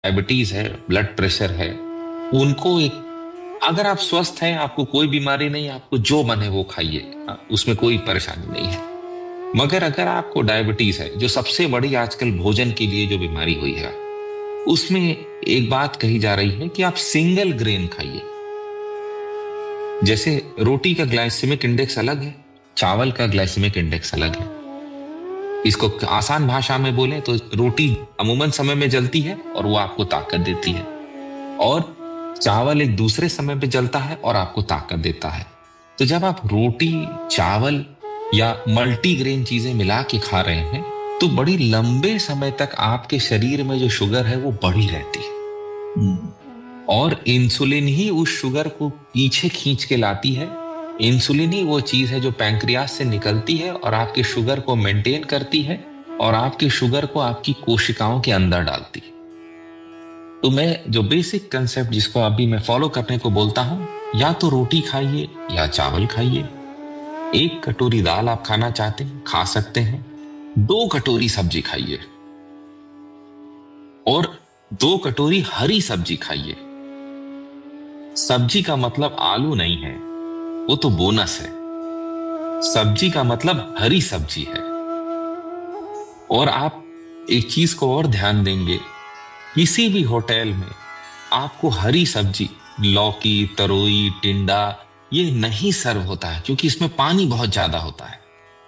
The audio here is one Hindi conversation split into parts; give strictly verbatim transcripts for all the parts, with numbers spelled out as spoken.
डायबिटीज है, ब्लड प्रेशर है, उनको एक, अगर आप स्वस्थ हैं, आपको कोई बीमारी नहीं, आपको जो मन है वो खाइए, उसमें कोई परेशानी नहीं है। मगर अगर आपको डायबिटीज है, जो सबसे बड़ी आजकल भोजन के लिए जो बीमारी हुई है, उसमें एक बात कही जा रही है कि आप सिंगल ग्रेन खाइए। जैसे रोटी का ग्लाइसेमिक इंडेक्स अलग है, चावल का ग्लाइसेमिक इंडेक्स अलग है। इसको आसान भाषा में बोले तो रोटी अमूमन समय में जलती है और वो आपको ताकत देती है, और चावल एक दूसरे समय पे जलता है और आपको ताकत देता है। तो जब आप रोटी, चावल या मल्टीग्रेन चीजें मिला के खा रहे हैं, तो बड़ी लंबे समय तक आपके शरीर में जो शुगर है वो बढ़ी रहती है, और इंसुलिन ही उस शुगर को पीछे खींच के लाती है। इंसुलिन ही वो चीज है जो पैंक्रियास से निकलती है और आपके शुगर को मेंटेन करती है, और आपके शुगर को आपकी कोशिकाओं के अंदर डालती है। तो मैं जो बेसिक कंसेप्ट जिसको अभी मैं फॉलो करने को बोलता हूं, या तो रोटी खाइए या चावल खाइए। एक कटोरी दाल आप खाना चाहते हैं, खा सकते हैं। दो कटोरी सब्जी खाइए, और दो कटोरी हरी सब्जी खाइए। सब्जी का मतलब आलू नहीं है, वो तो बोनस है। सब्जी का मतलब हरी सब्जी है। और आप एक चीज को और ध्यान देंगे, किसी भी होटल में आपको हरी सब्जी, लौकी, तरोई, टिंडा, ये नहीं सर्व होता है, क्योंकि इसमें पानी बहुत ज्यादा होता है।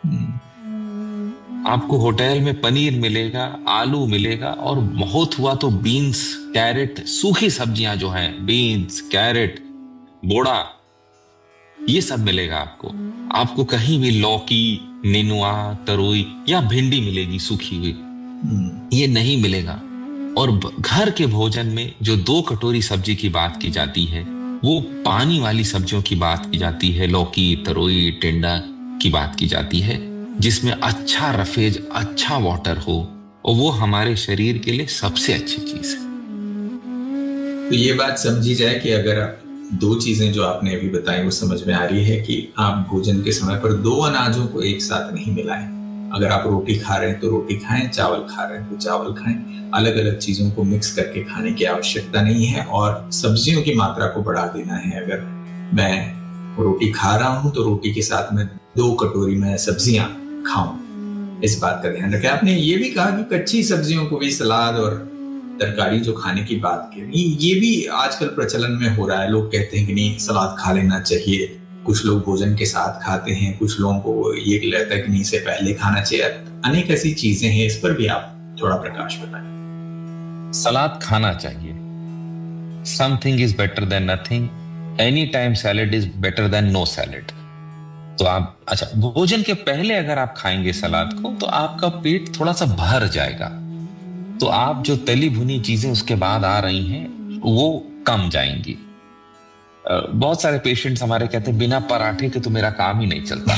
आपको होटल में पनीर मिलेगा, आलू मिलेगा, और बहुत हुआ तो बीन्स, कैरेट, सूखी सब्जियां जो हैं, बीन्स, कैरेट, बोड़ा, ये सब मिलेगा आपको। आपको कहीं भी लौकी, नेनुआ, तरोई या भिंडी मिलेगी सूखी हुई, ये नहीं मिलेगा। और घर के भोजन में जो दो कटोरी सब्जी की बात की जाती है, वो पानी वाली सब्जियों की बात की जाती है, लौकी, तरोई, टिंडा की बात की जाती है, जिसमें अच्छा रफेज, अच्छा वाटर हो, और वो हमारे शरीर के लिए सबसे अच्छी चीज है। तो ये बात समझी जाए कि अगर आप दो चीजें जो आपने अभी बताई वो समझ में आ रही है कि आप भोजन के समय पर दो अनाजों को एक साथ नहीं मिलाएं। अगर आप रोटी खा रहे हैं तो रोटी खाएं, चावल खा रहे हैं तो चावल खाएं। अलग अलग चीजों को मिक्स करके खाने की आवश्यकता नहीं है, और सब्जियों की मात्रा को बढ़ा देना है। अगर मैं रोटी खा रहा हूं तो रोटी के साथ में दो कटोरी में सब्जियां खाऊं, इस बात का ध्यान रखें। आपने ये भी कहा कि कच्ची सब्जियों को भी सलाद और तरकारी जो खाने की बात की, ये भी आजकल प्रचलन में हो रहा है। लोग कहते हैं कि नहीं, सलाद खा लेना चाहिए। कुछ लोग भोजन के साथ खाते हैं, कुछ लोगों को ये लगता है कि नहीं, इसे पहले खाना चाहिए। अनेक ऐसी चीजें हैं, इस पर भी आप थोड़ा प्रकाश बताएं। सलाद खाना चाहिए। Something is better than nothing, any time salad is better than no salad. तो आप, अच्छा, भोजन के पहले अगर आप खाएंगे सलाद को, तो आपका पेट थोड़ा सा भर जाएगा। तो आप जो तली भुनी चीजें उसके बाद आ रही हैं, वो कम जाएंगी। बहुत सारे पेशेंट्स हमारे कहते हैं बिना पराठे के तो मेरा काम ही नहीं चलता।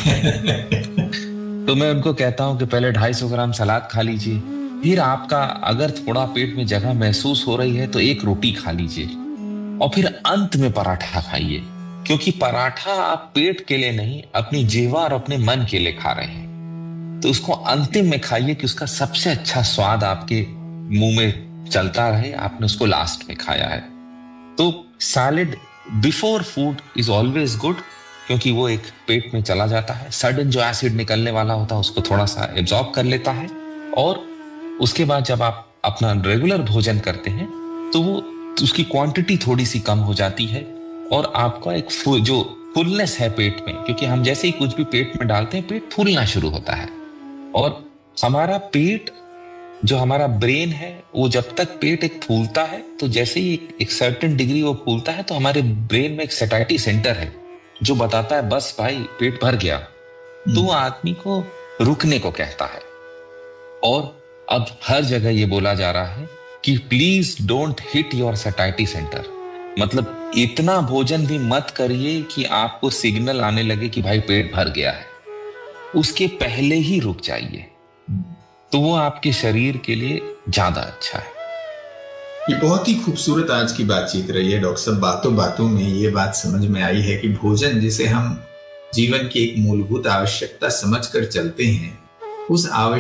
तो मैं उनको कहता हूं कि पहले ढाई सौ ग्राम सलाद खा लीजिए, फिर आपका अगर थोड़ा पेट में जगह महसूस हो रही है तो एक रोटी खा लीजिए, और फिर अंत में पराठा खाइए। क्योंकि पराठा आप पेट के लिए नहीं, अपनी जीवा और अपने मन के लिए खा रहे हैं। तो उसको अंतिम में खाइए कि उसका सबसे अच्छा स्वाद आपके मुंह में चलता रहे, आपने उसको लास्ट में खाया है। तो salad before food is always good, क्योंकि वो एक पेट में चला जाता है, सडन जो एसिड निकलने वाला होता है उसको थोड़ा सा एब्जॉर्ब कर लेता है, और उसके बाद जब आप अपना रेगुलर भोजन करते हैं तो वो उसकी क्वांटिटी थोड़ी सी कम हो जाती है, और आपका एक जो फुलनेस है पेट में, क्योंकि हम जैसे ही कुछ भी पेट में डालते हैं पेट फूलना शुरू होता है। और हमारा पेट, जो हमारा ब्रेन है, वो जब तक पेट एक फूलता है, तो जैसे ही एक, एक सर्टेन डिग्री वो फूलता है, तो हमारे ब्रेन में एक सैटिस्फैक्शन सेंटर है जो बताता है बस भाई पेट भर गया। तो वो आदमी को रुकने को कहता है। और अब हर जगह ये बोला जा रहा है कि please don't hit your satisfaction centre, मतलब इतना भोजन भी मत करिए कि आपको सिग्नल आने लगे कि भाई पेट भर गया है, उसके पहले ही रुक जाइए। तो वो आपके शरीर के लिए ज्यादा अच्छा है। ये बहुत ही खूबसूरत आज की बातचीत रही है डॉक्टर साहब। बातों बातों में ये बात समझ में आई है कि भोजन जिसे हम जीवन की एक मूलभूत आवश्यकता समझकर चलते हैं, उस आवश्यक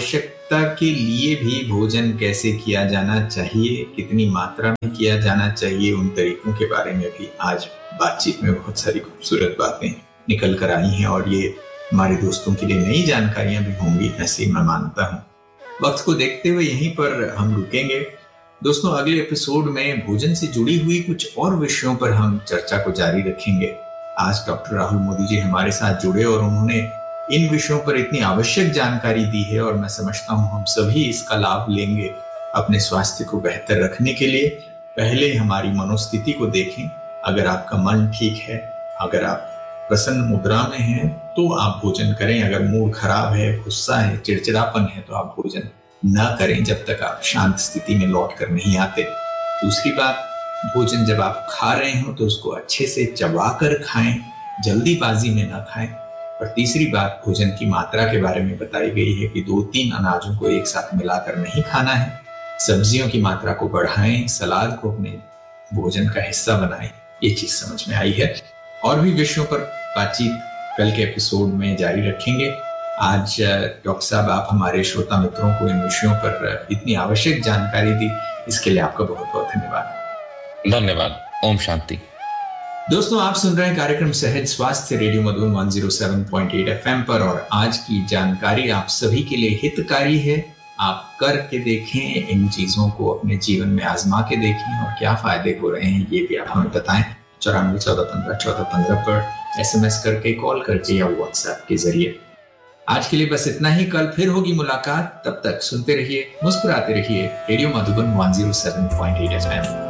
आवश्यकता के लिए भी भोजन कैसे किया जाना चाहिए, कितनी मात्रा में किया जाना चाहिए, उन तरीकों के बारे में भी आज बातचीत में बहुत सारी खूबसूरत बातें निकल कर आई हैं और ये हमारे दोस्तों के लिए नई जानकारियां भी होंगी, ऐसे मैं मानता हूँ। वक्त को देखते हुए यहीं पर हम रुकेंगे। दोस्तों, अगले एपिसोड में भोजन से जुड़ी हुई कुछ और विषयों पर हम चर्चा को जारी रखेंगे। आज डॉक्टर राहुल मोदी जी हमारे साथ जुड़े और उन्होंने इन विषयों पर इतनी आवश्यक जानकारी दी है और मैं समझता हूँ हम सभी इसका लाभ लेंगे अपने स्वास्थ्य को बेहतर रखने के लिए। पहले हमारी मनोस्थिति को देखें। अगर आपका मन ठीक है, अगर आप प्रसन्न मुद्रा में हैं, तो आप भोजन करें। अगर मूड खराब है, गुस्सा है, चिड़चिड़ापन है, तो आप भोजन न करें जब तक आप शांत स्थिति में लौट कर नहीं आते। दूसरी बात, भोजन जब आप खा रहे हो तो उसको अच्छे से चबा कर खाएं, जल्दीबाजी में न खाएं। और तीसरी बात, भोजन की मात्रा के बारे में बताई गई है कि दो तीन अनाजों को एक साथ मिलाकर नहीं खाना है। सब्जियों की मात्रा को बढ़ाएं, सलाद को अपने भोजन का हिस्सा बनाएं। ये चीज समझ में आई है। और भी विषयों पर बातचीत कल के एपिसोड में जारी रखेंगे। आज डॉक्टर साहब, आप हमारे श्रोता मित्रों को इन विषयों पर इतनी आवश्यक जानकारी दी, इसके लिए आपका बहुत बहुत धन्यवाद। धन्यवाद। ओम शांति। दोस्तों, आप सुन रहे हैं कार्यक्रम सहज स्वास्थ्य रेडियो मधुबन एक सौ सात पॉइंट आठ एफएम पर और आज की जानकारी आप सभी के लिए हितकारी है। आप करके देखें, इन चीजों को अपने जीवन में आजमा के देखें और क्या फायदे हो रहे हैं ये भी आप हमें बताएं। चौरानवे चौदह पंद्रह चौदह पंद्रह पर एसएमएस करके, कॉल करके या व्हाट्सएप के जरिए। आज के लिए बस इतना ही। कल फिर होगी मुलाकात। तब तक सुनते रहिए, मुस्कुराते रहिए। रेडियो मधुबन एक सौ सात पॉइंट आठ एफएम।